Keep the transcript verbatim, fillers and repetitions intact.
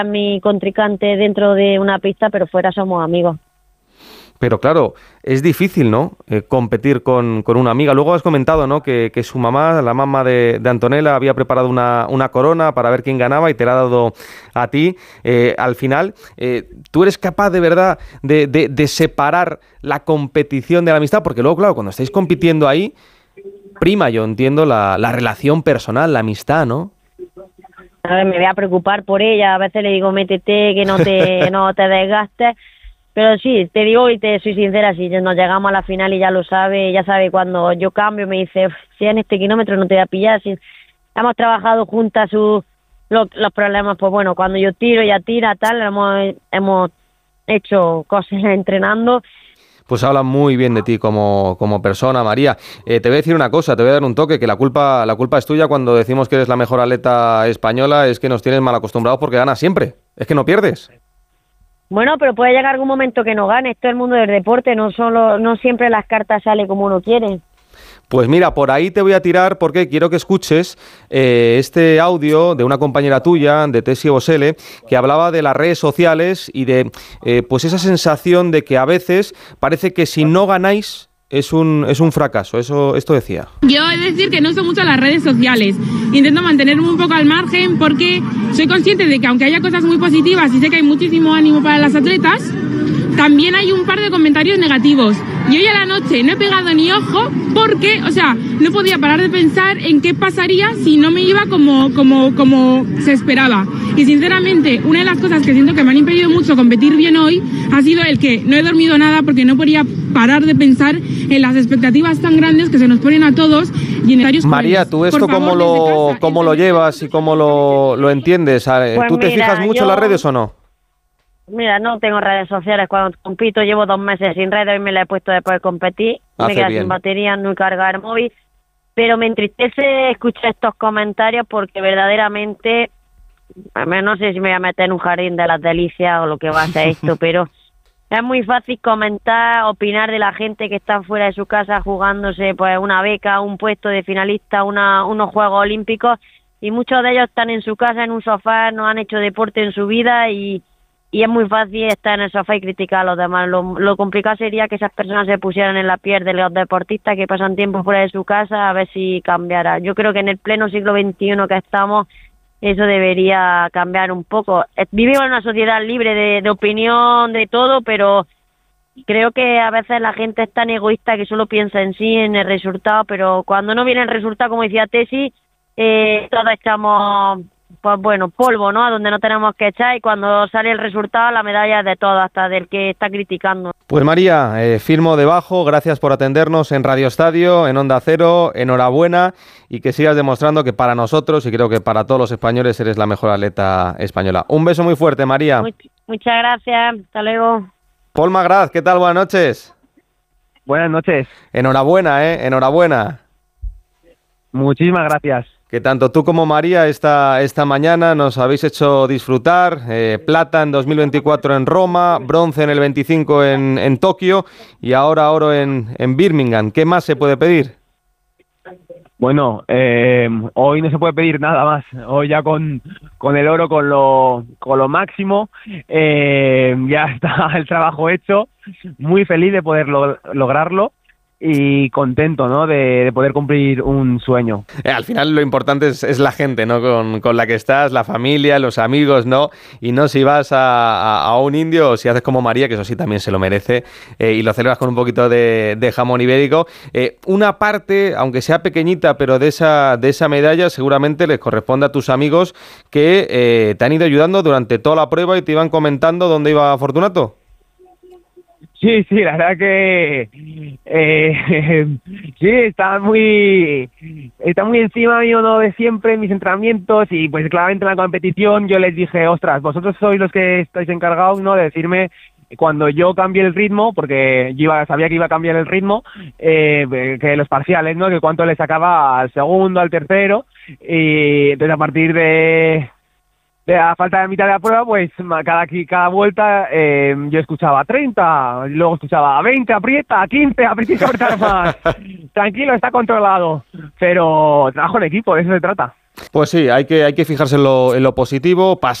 mi contrincante dentro de una pista, pero fuera somos amigos. Pero claro, es difícil, ¿no? Eh, competir con, con una amiga. Luego has comentado, ¿no? Que, que su mamá, la mamá de, de Antonella, había preparado una, una corona para ver quién ganaba y te la ha dado a ti. Eh, al final, eh, ¿tú eres capaz de verdad de, de, de separar la competición de la amistad? Porque luego, claro, cuando estáis compitiendo ahí, prima, yo entiendo, la, la relación personal, la amistad, ¿no? A ver, me voy a preocupar por ella. A veces le digo, métete, que no te, no te desgastes. Pero sí, te digo y te soy sincera, si nos llegamos a la final y ya lo sabe, ya sabe cuando yo cambio, me dice, si en este kilómetro no te voy a pillar, si hemos trabajado juntas sus los, los problemas, pues bueno, cuando yo tiro, ella tira, tal, hemos, hemos hecho cosas entrenando. Pues habla muy bien de ti como, como persona, María. Eh, te voy a decir una cosa, te voy a dar un toque, que la culpa, la culpa es tuya cuando decimos que eres la mejor atleta española, es que nos tienes mal acostumbrados porque ganas siempre, es que no pierdes. Bueno, pero puede llegar algún momento que no gane. Esto es el mundo del deporte, no solo, no siempre las cartas salen como uno quiere. Pues mira, por ahí te voy a tirar porque quiero que escuches eh, este audio de una compañera tuya, de Tessie Bosele, que hablaba de las redes sociales y de eh, pues esa sensación de que a veces parece que si no ganáis es un, es un fracaso. Eso, esto decía. Yo he de decir que no uso mucho las redes sociales. Intento mantenerme un poco al margen porque soy consciente de que aunque haya cosas muy positivas y sé que hay muchísimo ánimo para las atletas, también hay un par de comentarios negativos. Y hoy a la noche no he pegado ni ojo porque, o sea, no podía parar de pensar en qué pasaría si no me iba como, como, como se esperaba. Y sinceramente, una de las cosas que siento que me han impedido mucho competir bien hoy ha sido el que no he dormido nada porque no podía parar de pensar en las expectativas tan grandes que se nos ponen a todos. Y en María, ¿tú esto favor, cómo, lo, casa, cómo lo llevas y cómo lo, lo entiendes? Pues ¿Tú te mira, fijas mucho yo... en las redes o no? Mira, no tengo redes sociales. Cuando compito llevo dos meses sin redes, hoy me la he puesto después de competir. Hace me queda bien. sin batería, no he cargado el móvil. Pero me entristece escuchar estos comentarios porque verdaderamente, a mí no sé si me voy a meter en un jardín de las delicias o lo que va a ser esto, pero es muy fácil comentar, opinar de la gente que está fuera de su casa jugándose pues una beca, un puesto de finalista, una, unos Juegos Olímpicos, y muchos de ellos están en su casa, en un sofá, no han hecho deporte en su vida y... Y es muy fácil estar en el sofá y criticar a los demás. Lo, lo complicado sería que esas personas se pusieran en la piel de los deportistas que pasan tiempo fuera de su casa a ver si cambiara. Yo creo que en el pleno siglo veintiuno que estamos, eso debería cambiar un poco. Vivimos en una sociedad libre de, de opinión, de todo, pero creo que a veces la gente es tan egoísta que solo piensa en sí, en el resultado, pero cuando no viene el resultado, como decía Tessie, eh, todos echamos... pues bueno, polvo, ¿no? A donde no tenemos que echar, y cuando sale el resultado, la medalla es de todo, hasta del que está criticando. Pues María, eh, firmo debajo, gracias por atendernos en Radio Estadio, en Onda Cero, enhorabuena, y que sigas demostrando que para nosotros, y creo que para todos los españoles, eres la mejor atleta española. Un beso muy fuerte, María. Much- muchas gracias, hasta luego. Paul Magraz, ¿qué tal? Buenas noches. Buenas noches. Enhorabuena, ¿eh? Enhorabuena. Muchísimas gracias. Que tanto tú como María esta, esta mañana nos habéis hecho disfrutar, eh, plata en dos mil veinticuatro en Roma, bronce en el veinticinco en, en Tokio y ahora oro en, en Birmingham. ¿Qué más se puede pedir? Bueno, eh, hoy no se puede pedir nada más. Hoy ya con, con el oro, con lo, con lo máximo, eh, ya está el trabajo hecho. Muy feliz de poder lo, lograrlo. Y contento, ¿no?, de, de poder cumplir un sueño. Eh, al final lo importante es, es la gente, ¿no?, con, con la que estás, la familia, los amigos, ¿no? Y no si vas a, a, a un indio o si haces como María, que eso sí también se lo merece, eh, y lo celebras con un poquito de, de jamón ibérico. Eh, una parte, aunque sea pequeñita, pero de esa, de esa medalla seguramente les corresponde a tus amigos que eh, te han ido ayudando durante toda la prueba y te iban comentando dónde iba Fortunato. Sí, sí, la verdad que eh, sí, está muy está muy encima mío, ¿no?, de siempre en mis entrenamientos, y pues claramente en la competición yo les dije, ostras, vosotros sois los que estáis encargados, ¿no?, de decirme cuando yo cambie el ritmo, porque yo iba, sabía que iba a cambiar el ritmo, eh, que los parciales, ¿no?, que cuánto le sacaba al segundo, al tercero, y entonces a partir de... a falta de mitad de la prueba, pues cada, cada vuelta eh, yo escuchaba treinta, luego escuchaba veinte, aprieta, quince, aprieta y cortar más. Tranquilo, está controlado. Pero trabajo en equipo, de eso se trata. Pues sí, hay que, hay que fijarse en lo, en lo positivo.